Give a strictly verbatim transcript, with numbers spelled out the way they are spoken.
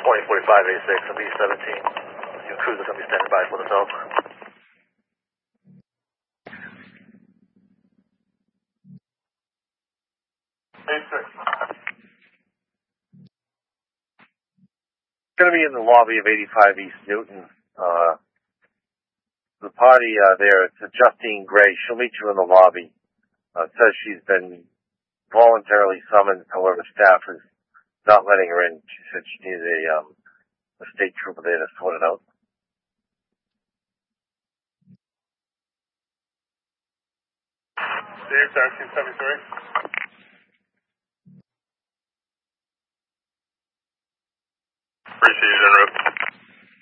twenty forty-five A six on B seventeen. Your cruiser's going to be standing by for the south. A six. Going to be in the lobby of eighty-five East Newton. Uh, the party uh, there, it's Justine Gray. She'll meet you in the lobby. Uh, says she's been voluntarily summoned, however, staff is not letting her in. She said she needed a, um, a state trooper there to sort it out. Dave, thirteen seventy-three. Appreciate it, en route.